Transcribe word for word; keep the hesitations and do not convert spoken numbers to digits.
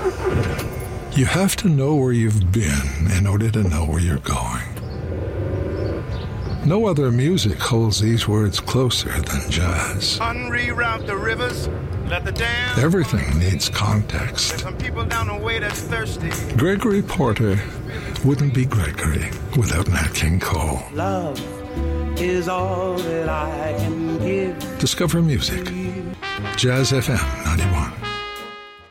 You have to know where you've been in order to know where you're going. No other music holds these words closer than jazz. Unreroute the rivers, let the dam. Everything needs context. There's some people down the way that's thirsty. Gregory Porter wouldn't be Gregory without Nat King Cole. Love is all that I can give. Discover music. Jazz F M ninety-one.